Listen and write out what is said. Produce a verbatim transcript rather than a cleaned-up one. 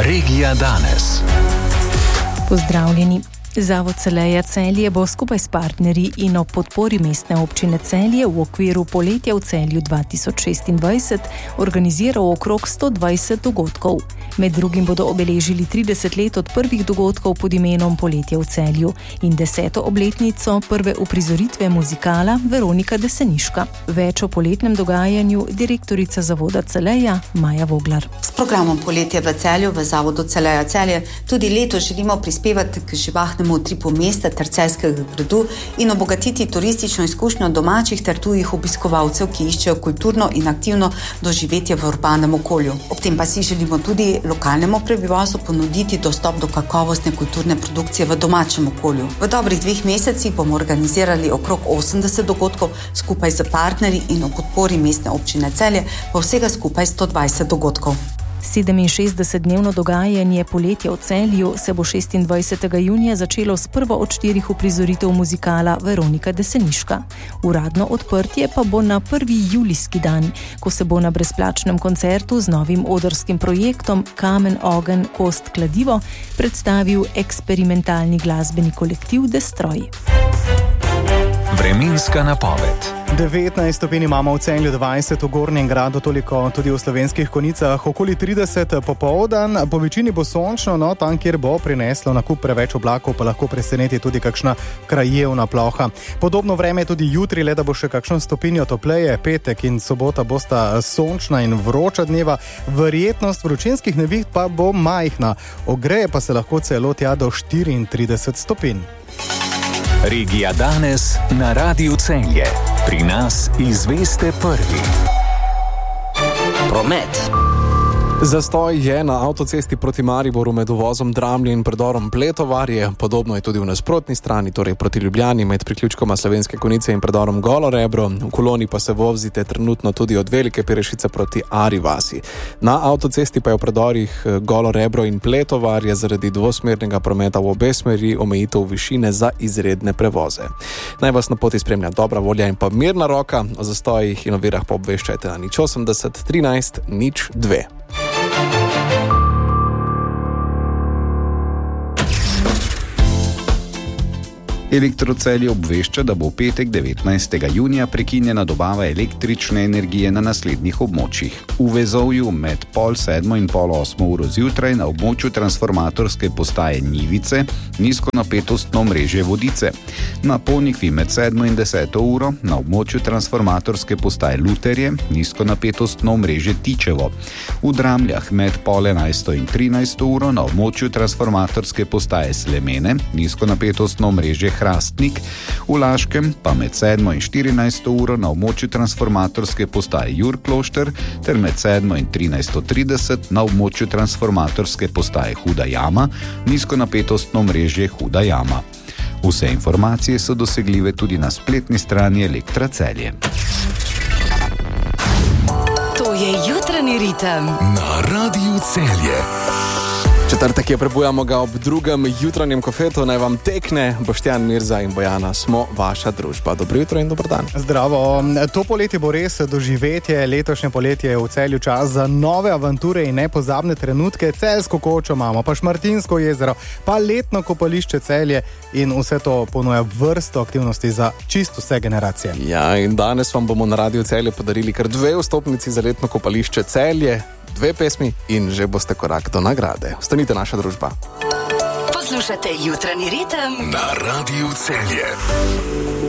Regija danes. Pozdravljeni. Zavod Celeja Celje bo skupaj s partnerji in ob podpori mestne občine Celje v okviru Poletja v Celju dva tisoč šestindvajset organiziral okrog sto dvajset dogodkov. Med drugim bodo obeležili trideset let od prvih dogodkov pod imenom Poletje v Celju in deseto obletnico prve uprizoritve muzikala Veronika Deseniška. Več o poletnem dogajanju direktorica Zavoda Celeja Maja Voglar. S programom Poletje v Celju v Zavodu Celeja Celje tudi letos želimo prispevati k živahnemu utripu mesta ter Celjskega gradu in obogatiti turistično izkušnjo domačih ter tujih obiskovalcev, ki iščejo kulturno in aktivno doživetje v urbanem okolju. Ob tem pa si želimo tudi lokalnemu prebivalstvu ponuditi dostop do kakovostne kulturne produkcije v domačem okolju. V dobrih dveh mesecih bomo organizirali okrog osemdeset dogodkov skupaj z partnerji in o podpori mestne občine Celje pa vsega skupaj sto dvajset dogodkov. sedeminšestdesetdnevno dogajanje Poletja v Celju se bo šestindvajsetega junija začelo s prvo od štirih uprizoritev muzikala Veronika Deseniška. Uradno odprtje pa bo na prvi julijski dan, ko se bo na brezplačnem koncertu z novim odrskim projektom Kamen, ogenj, kost, kladivo predstavil eksperimentalni glasbeni kolektiv Destroy. Vremenska napoved. devetnajst stopinj imamo v Celju, dvajset v Gornjem Gradu, toliko tudi v Slovenskih Konjicah, okoli trideset popoldan. Po večini bo sončno, no tam, kjer bo prineslo nakup preveč oblakov, pa lahko preseneti tudi kakšna krajevna ploha. Podobno vreme je tudi jutri, le da bo še kakšno stopinjo topleje. Petek in sobota bosta sončna in vroča dneva, verjetnost vročinskih neviht pa bo majhna. Ogreje pa se lahko celo tja do štiriintrideset stopinj. Regija danes na Radiu Celje. Pri nas izveste prvi. Promet. Zastoj je na avtocesti proti Mariboru med uvozom Dramlje in predorom Pletovarje. Podobno je tudi v nasprotni strani, torej proti Ljubljani med priključkoma Slovenske Konjice in predorom Golo Rebro. V koloni pa se vozite trenutno tudi od Velike Perešice proti Ari vasi. Na avtocesti pa je v predorih Golo Rebro in Pletovarje zaradi dvosmernega prometa v obe smeri omejitev višine za izredne prevoze. Naj vas na poti spremlja dobra volja in pa mirna roka. O zastojih in ovirah pa obveščajte na nič osemdeset trinajst nič dve. Elektrocelje obvešča, da bo v petek devetnajstega junija prekinjena dobava električne energije na naslednjih območjih. V vezovju med pol sedmo in pol osmo uro zjutraj na območju transformatorske postaje Njivice nizkonapetostno omrežje Vodice. Na Ponikvi med sedmo in deseto uro na območju transformatorske postaje Luterje nizkonapetostno omrežje Tičevo. V Dramljah med pol enajsto in trinajsto uro na območju transformatorske postaje Slemene nizkonapetostno omrežje Hrastnik, v Laškem pa med sedmo in štirinajsto uro na območju transformatorske postaje Jurklošter ter med sedmo in trinajsto trideset na območju transformatorske postaje Huda Jama, nizkonapetostno mrežje Huda Jama. Vse informacije so dosegljive tudi na spletni strani Elektra Celje. To je jutranji ritem na Radiu Celje. Četrtek je, prebujamo ga ob drugem jutranjem kofetu, naj vam tekne. Boštjan Mirza in Bojana smo vaša družba. Dobro jutro in dober dan. Zdravo. To poletje bo res doživetje. Letošnje poletje je v Celju čas za nove avanture in nepozabne trenutke. Celjsko kočo imamo, pa Šmartinsko jezero, pa letno kopališče Celje in vse to ponuja vrsto aktivnosti za čisto vse generacije. Ja, in danes vam bomo na Radiu Celje podarili kar dve vstopnici za letno kopališče Celje, dve pesmi in že boste korak do nagrade. Ostanite naša družba. Poslušate jutranji ritem na Radiu Celje.